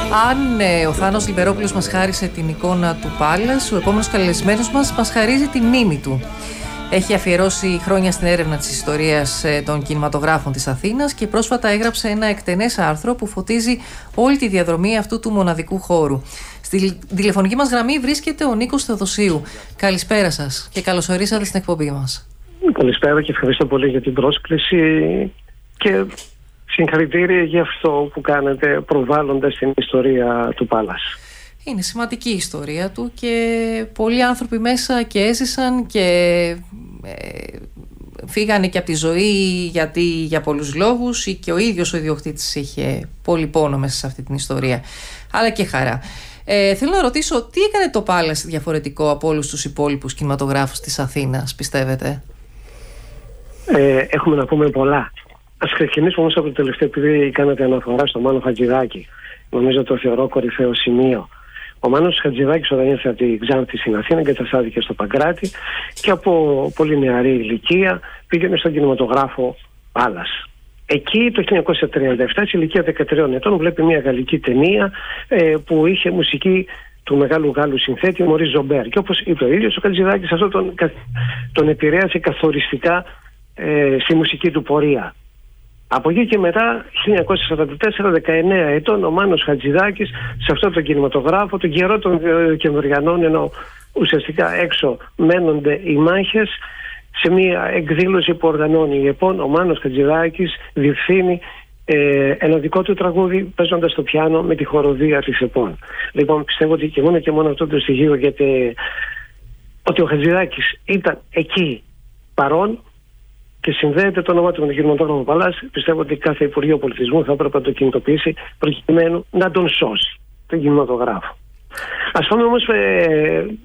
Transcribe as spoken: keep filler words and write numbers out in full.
Αν ε, ο Θάνος Λιμπερόπουλος μας χάρισε την εικόνα του Πάλας, ο επόμενος καλεσμένος μας μας χαρίζει τη μνήμη του. Έχει αφιερώσει χρόνια στην έρευνα της ιστορίας ε, των κινηματογράφων της Αθήνας και πρόσφατα έγραψε ένα εκτενές άρθρο που φωτίζει όλη τη διαδρομή αυτού του μοναδικού χώρου. Στη τηλεφωνική μας γραμμή βρίσκεται ο Νίκος Θεοδοσίου. Καλησπέρα σας και καλώς ορίσατε στην εκπομπή μας. Καλησπέρα και ευχαριστώ πολύ για την πρόσκληση και συγχαρητήρια για αυτό που κάνετε προβάλλοντας την ιστορία του Πάλας. Είναι σημαντική η ιστορία του και πολλοί άνθρωποι μέσα και έζησαν και ε, φύγανε και από τη ζωή γιατί για πολλούς λόγους, ή και ο ίδιος ο ιδιοκτήτης είχε πολύ πόνο μέσα σε αυτή την ιστορία, αλλά και χαρά. Ε, θέλω να ρωτήσω, τι έκανε το Πάλας διαφορετικό από όλους τους υπόλοιπους κινηματογράφους της Αθήνας, πιστεύετε? Ε, έχουμε να πούμε πολλά. Ας ξεκινήσουμε όμως από το τελευταίο, επειδή κάνατε αναφορά στο Μάνο Χατζηδάκη. Νομίζω το θεωρώ κορυφαίο σημείο. Ο Μάνος Χατζηδάκης, όταν ήρθε από τη Ξάνθη στην Αθήνα, εγκαταστάθηκε στο Παγκράτη και από πολύ νεαρή ηλικία πήγαινε στον κινηματογράφο Πάλας. Εκεί το χίλια εννιακόσια τριάντα επτά, σε ηλικία δεκατρία ετών, βλέπει μια γαλλική ταινία ε, που είχε μουσική του μεγάλου Γάλλου συνθέτη Μωρί Ζομπέρ. Και όπως είπε ο ίδιος ο Χατζηδάκης, αυτό τον, τον επηρέασε καθοριστικά ε, στη μουσική του πορεία. Από εκεί και μετά, χίλια εννιακόσια σαράντα τέσσερα, δεκαεννέα ετών, ο Μάνος Χατζηδάκης σε αυτό το κινηματογράφο, τον καιρό των Κεμβριανών, ενώ ουσιαστικά έξω μένονται οι μάχες, σε μια εκδήλωση που οργανώνει η ΕΠΟΝ, ο Μάνος Χατζηδάκης διευθύνει ε, ένα δικό του τραγούδι παίζοντας το πιάνο με τη χοροδία της ΕΠΟΝ. Λοιπόν, πιστεύω ότι και μόνο και μόνο αυτό το στοιχείο, γιατί ότι ο Χατζηδάκης ήταν εκεί παρόν και συνδέεται το όνομα του με τον κινηματογράφο Πάλας, πιστεύω ότι κάθε Υπουργείο Πολιτισμού θα έπρεπε να το κινητοποιήσει προκειμένου να τον σώσει τον κινηματογράφο. Ας πούμε όμως ε,